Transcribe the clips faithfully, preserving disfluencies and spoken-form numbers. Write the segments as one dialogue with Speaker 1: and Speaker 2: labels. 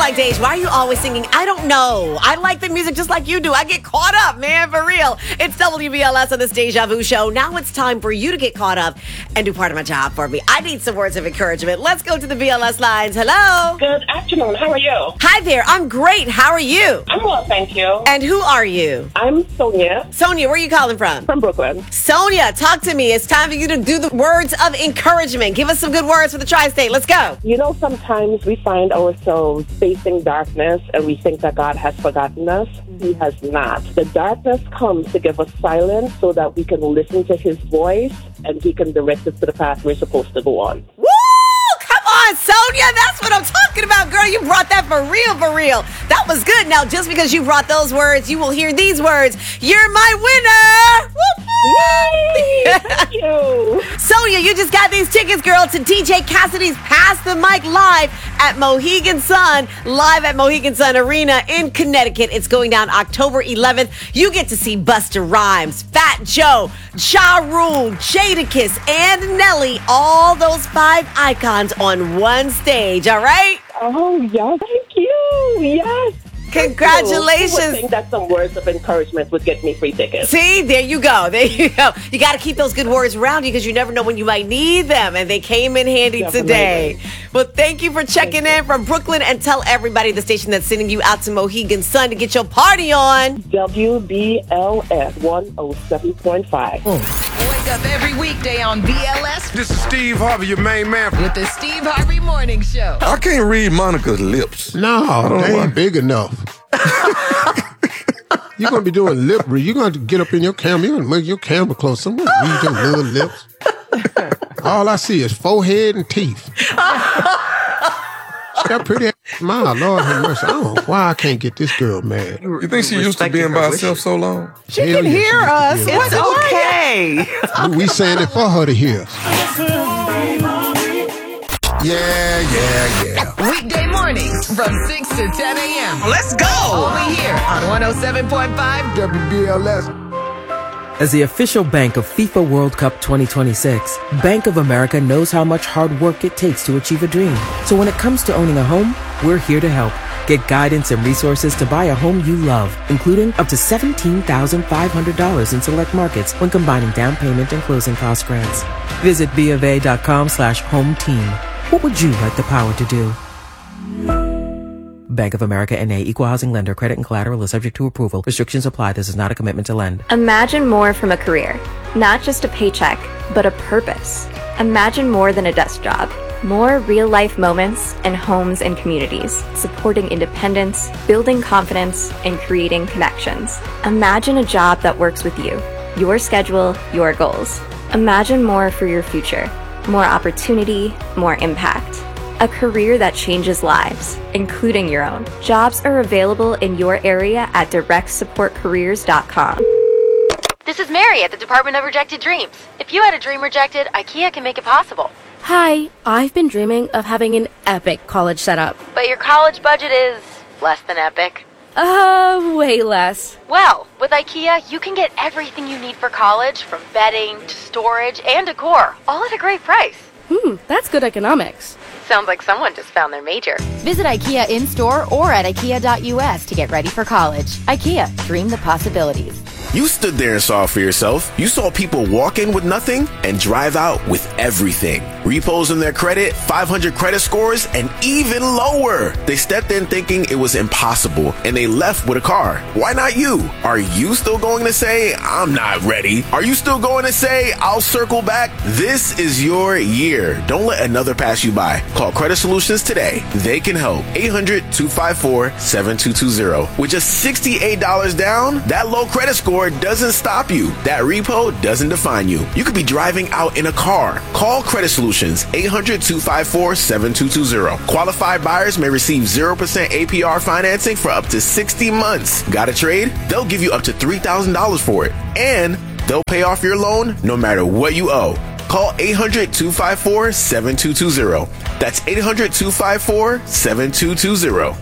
Speaker 1: like, Dej, why are you always singing? I don't know. I like the music just like you do. I get caught up, man, for real. It's W B L S on this Deja Vu show. Now it's time for you to get caught up and do part of my job for me. I need some words of encouragement. Let's go to the B L S lines. Hello.
Speaker 2: Good afternoon. How are you?
Speaker 1: Hi there. I'm great. How are you?
Speaker 2: I'm well, thank you.
Speaker 1: And who are you?
Speaker 2: I'm Sonia.
Speaker 1: Sonia, where are you calling from?
Speaker 2: From Brooklyn.
Speaker 1: Sonia, talk to me. It's time for you to do the words of encouragement. Give us some good words for the tri-state. Let's go.
Speaker 2: You know, sometimes we find ourselves facing darkness and we think that God has forgotten us. He has not. The darkness comes to give us silence so that we can listen to his voice and he can direct us to the path we're supposed to go on.
Speaker 1: Woo! Come on, Sonia. That's what I'm talking about, girl. You brought that for real, for real. That was good. Now, just because you brought those words, you will hear these words. You're my winner. Woo!
Speaker 2: Yay! Thank you.
Speaker 1: Sonia, you just got these tickets, girl, to D J Cassidy's Pass the Mic live at Mohegan Sun, live at Mohegan Sun Arena in Connecticut. It's going down October eleventh. You get to see Busta Rhymes, Fat Joe, Ja Rule, Jadakiss, and Nelly, all those five icons on one stage, all right?
Speaker 2: Oh, yeah. Thank you. Yes.
Speaker 1: Congratulations.
Speaker 2: I would think that some words of encouragement would get me free tickets.
Speaker 1: See, there you go. There you go. You got to keep those good words around you because you never know when you might need them. And they came in handy
Speaker 2: Definitely.
Speaker 1: today. Well, thank you for checking in from Brooklyn, and tell everybody the station that's sending you out to Mohegan Sun to get your party on.
Speaker 2: W B L S one oh seven point five.
Speaker 3: Wake up every weekday on B L S
Speaker 4: This is Steve Harvey, your main man.
Speaker 3: with the Steve Harvey Morning Show.
Speaker 4: I can't read Monica's lips.
Speaker 5: No,
Speaker 4: don't
Speaker 5: they
Speaker 4: know.
Speaker 5: ain't big enough. You're going to be doing lip read. You're going to get up in your camera. You're going to make your camera close. Someone read your little lips. All I see is forehead and teeth. She got a pretty ass smile. Lord have mercy. I don't know why I can't get this girl mad.
Speaker 4: You think she used to being by herself so long?
Speaker 1: She
Speaker 5: Hell
Speaker 1: can
Speaker 5: yeah,
Speaker 1: hear
Speaker 5: she
Speaker 1: us.
Speaker 5: can hear
Speaker 1: It's okay.
Speaker 5: We, we saying it for her to hear.
Speaker 4: Yeah, yeah, yeah.
Speaker 3: Weekday mornings from six to ten a.m.
Speaker 6: Let's go!
Speaker 3: Only here on one oh seven point five
Speaker 5: W B L S.
Speaker 7: As the official bank of FIFA World Cup twenty twenty-six, Bank of America knows how much hard work it takes to achieve a dream. So when it comes to owning a home, we're here to help. Get guidance and resources to buy a home you love, including up to seventeen thousand five hundred dollars in select markets when combining down payment and closing cost grants. Visit BofA.com slash home team. What would you like the power to do? Bank of America N A, Equal Housing Lender. Credit and collateral is subject to approval. Restrictions apply. This is not a commitment to lend.
Speaker 8: Imagine more from a career. Not just a paycheck, but a purpose. Imagine more than a desk job. More real-life moments and homes and communities, supporting independence, building confidence, and creating connections. Imagine a job that works with you, your schedule, your goals. Imagine more for your future. More opportunity, more impact. A career that changes lives, including your own. Jobs are available in your area at direct support careers dot com.
Speaker 9: This is Mary at the Department of Rejected Dreams. If you had a dream rejected, IKEA can make it possible.
Speaker 10: Hi, I've been dreaming of having an epic college setup.
Speaker 9: But your college budget is less than epic.
Speaker 10: Uh, way less.
Speaker 9: Well, with IKEA, you can get everything you need for college, from bedding to storage and decor, all at a great price.
Speaker 10: Hmm, that's good economics.
Speaker 9: Sounds like someone just found their major.
Speaker 11: Visit IKEA in-store or at ikea dot U S to get ready for college. IKEA, dream the possibilities.
Speaker 12: You stood there and saw it for yourself. You saw people walk in with nothing and drive out with everything. Repos in their credit, five hundred credit scores, and even lower. They stepped in thinking it was impossible, and they left with a car. Why not you? Are you still going to say, I'm not ready? Are you still going to say, I'll circle back? This is your year. Don't let another pass you by. Call Credit Solutions today. They can help. eight hundred, two five four, seven two two zero. With just sixty-eight dollars down, that low credit score doesn't stop you. That repo doesn't define you. You could be driving out in a car. Call Credit Solutions, eight hundred, two five four, seven two two zero. Qualified buyers may receive zero percent A P R financing for up to sixty months. Got a trade? They'll give you up to three thousand dollars for it. And they'll pay off your loan no matter what you owe. Call eight hundred, two five four, seven two two zero. That's eight hundred, two five four, seven two two zero.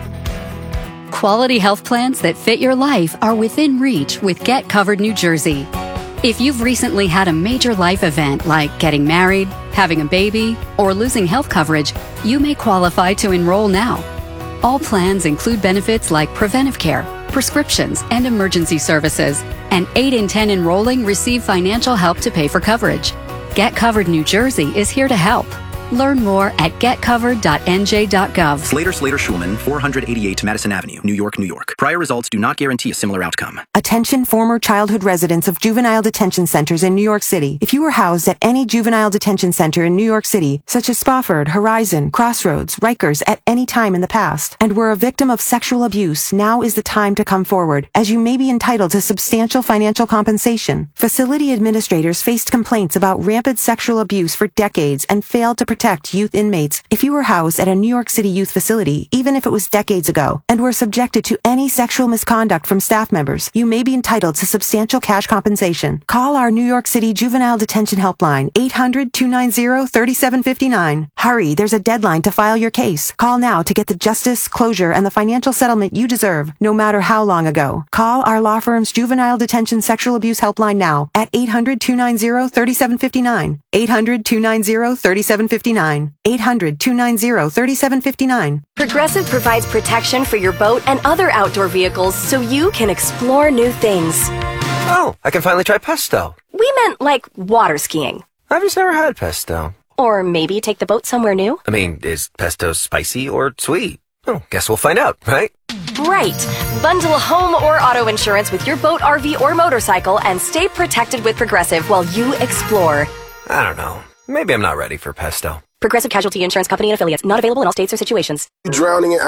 Speaker 13: Quality health plans that fit your life are within reach with Get Covered New Jersey. If you've recently had a major life event like getting married, having a baby, or losing health coverage, you may qualify to enroll now. All plans include benefits like preventive care, prescriptions, and emergency services. And eight in ten enrolling receive financial help to pay for coverage. Get Covered New Jersey is here to help. Learn more at get covered dot n j dot gov.
Speaker 6: Slater Slater Schulman, four eighty-eight Madison Avenue, New York, New York. Prior results do not guarantee a similar outcome.
Speaker 14: Attention former childhood residents of juvenile detention centers in New York City. If you were housed at any juvenile detention center in New York City, such as Spofford, Horizon, Crossroads, Rikers, at any time in the past, and were a victim of sexual abuse, now is the time to come forward, as you may be entitled to substantial financial compensation. Facility administrators faced complaints about rampant sexual abuse for decades and failed to protect youth inmates. If you were housed at a New York City youth facility, even if it was decades ago, and were subjected to any sexual misconduct from staff members, you may be entitled to substantial cash compensation. Call our New York City Juvenile Detention Helpline, eight hundred, two nine zero, three seven five nine. Hurry, there's a deadline to file your case. Call now to get the justice, closure, and the financial settlement you deserve, no matter how long ago. Call our law firm's Juvenile Detention Sexual Abuse Helpline now at eight hundred, two nine zero, three seven five nine. eight hundred, two nine zero, three seven five nine. eight hundred, two nine zero, three seven five nine.
Speaker 15: Progressive provides protection for your boat and other outdoor vehicles so you can explore new things.
Speaker 16: Oh, I can finally try pesto.
Speaker 15: We meant like water skiing.
Speaker 16: I've just never had pesto.
Speaker 15: Or maybe take the boat somewhere new.
Speaker 16: I mean, is pesto spicy or sweet? Oh, guess we'll find out, right?
Speaker 15: Right. Bundle home or auto insurance with your boat, R V, or motorcycle and stay protected with Progressive while you explore.
Speaker 16: I don't know. Maybe I'm not ready for pesto.
Speaker 15: Progressive Casualty Insurance Company and affiliates. Not available in all states or situations.
Speaker 17: Drowning in